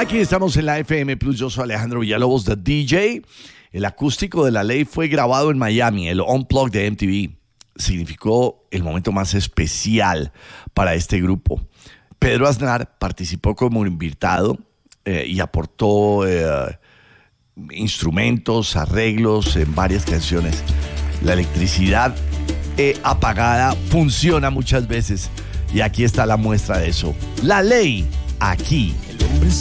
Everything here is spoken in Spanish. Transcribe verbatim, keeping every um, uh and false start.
Aquí estamos en la F M Plus. Yo soy Alejandro Villalobos, The D J. El acústico de La Ley fue grabado en Miami, el Unplugged de M T V. Significó el momento más especial para este grupo. Pedro Aznar participó como invitado eh, y aportó eh, instrumentos, arreglos en varias canciones. La electricidad eh, apagada funciona muchas veces y aquí está la muestra de eso. La Ley, aquí. El hombre